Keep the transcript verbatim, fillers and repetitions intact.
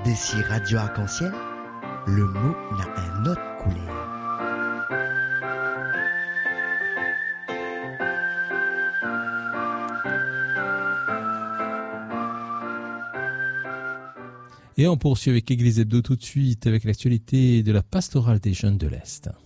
D'ici Radio Arc-en-Ciel, le mot n'a un autre couleur. Et on poursuit avec Église Hebdo tout de suite avec l'actualité de la pastorale des jeunes de l'Est.